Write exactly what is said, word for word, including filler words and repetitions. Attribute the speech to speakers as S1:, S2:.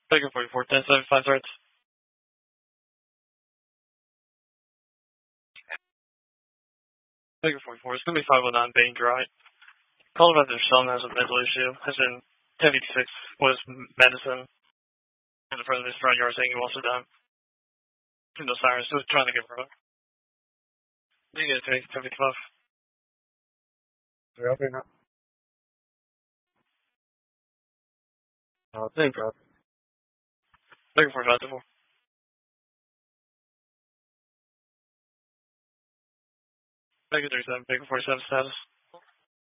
S1: Taking forty-four, ten seventy-five starts. Taking forty-four, it's going to be five oh nine Bain Dry. Call about their son has a mental issue. Has been ten fifty-six was medicine in the front of his front yard saying he wants to die. No sirens, still trying to get her up. You get a take, ten fifty-five.
S2: They're up here now. Uh, thank God.
S1: Taking forty-five to four. Taking thirty-seven, taking forty-seven status.